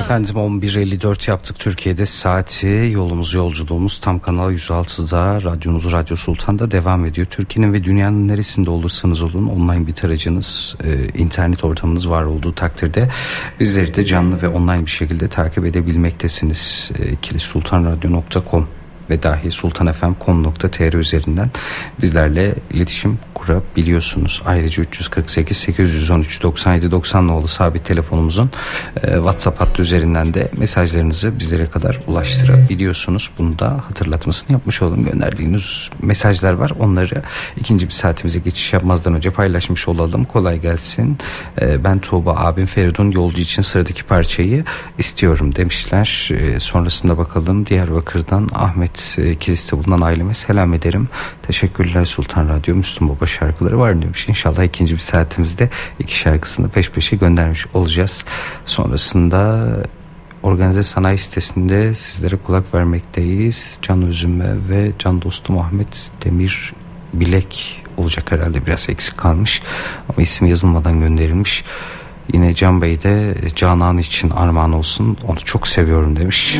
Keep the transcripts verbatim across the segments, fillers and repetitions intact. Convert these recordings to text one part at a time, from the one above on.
Efendim on bir elli dört yaptık Türkiye'de saati. Yolumuz yolculuğumuz tam Kanal yüz altıda, radyonuz Radyo Sultan'da devam ediyor. Türkiye'nin ve dünyanın neresinde olursanız olun, online bir tarayıcınız, e, internet ortamınız var olduğu takdirde bizleri de canlı ve online bir şekilde takip edebilmektesiniz. E, kilisultanradyo nokta com ve dahi sultan f m nokta com nokta t r üzerinden bizlerle iletişim kurabiliyorsunuz. Ayrıca üç yüz kırk sekiz sekiz yüz on üç doksan yedi doksan nolu sabit telefonumuzun e, WhatsApp hattı üzerinden de mesajlarınızı bizlere kadar ulaştırabiliyorsunuz. Bunu da hatırlatmasını yapmış olalım. Gönderdiğiniz mesajlar var. Onları ikinci bir saatimize geçiş yapmazdan önce paylaşmış olalım. Kolay gelsin. E, ben Tuğba, abim Feridun yolcu için sıradaki parçayı istiyorum demişler. E, sonrasında bakalım Diyarbakır'dan Ahmet Kilis'te bulunan aileme selam ederim. Teşekkürler Sultan Radyo. Müslüm Baba şarkıları var demiş. İnşallah ikinci bir saatimizde iki şarkısını peş peşe göndermiş olacağız. Sonrasında organize sanayi sitesinde sizlere kulak vermekteyiz. Can Özüme ve can dostum Ahmet Demir Bilek olacak herhalde, biraz eksik kalmış ama isim yazılmadan gönderilmiş. Yine Can Bey de Canan için armağan olsun, onu çok seviyorum demiş.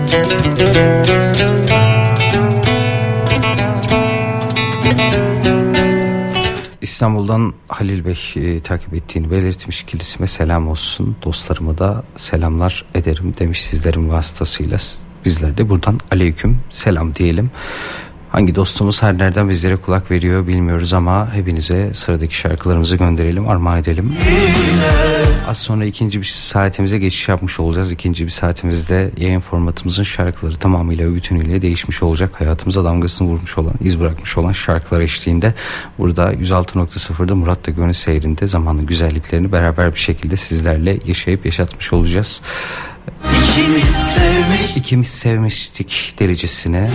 İstanbul'dan Halil Bey e, takip ettiğini belirtmiş. Kilisime selam olsun, dostlarıma da selamlar ederim demiş sizlerin vasıtasıyla. Bizler de buradan aleyküm selam diyelim. Hangi dostumuz her nereden bizlere kulak veriyor bilmiyoruz ama hepinize sıradaki şarkılarımızı gönderelim, armağan edelim. Az sonra ikinci bir saatimize geçiş yapmış olacağız. İkinci bir saatimizde yayın formatımızın şarkıları tamamıyla ve bütünüyle değişmiş olacak. Hayatımıza damgasını vurmuş olan, iz bırakmış olan şarkılar eşliğinde burada yüz altı nokta sıfırda Murat da Gönül Seyri'nde zamanın güzelliklerini beraber bir şekilde sizlerle yaşayıp yaşatmış olacağız. İkimiz, sevmiş. İkimiz sevmiştik delicesine.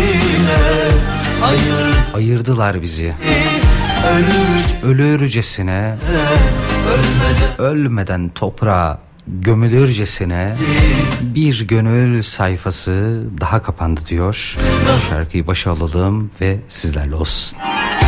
Ayır. Ayırdılar bizi. Ölür. Ölürcesine. Ölmeden. Ölmeden toprağa gömülürcesine bir gönül sayfası daha kapandı diyor. Şarkıyı başa alalım ve sizlerle olsun.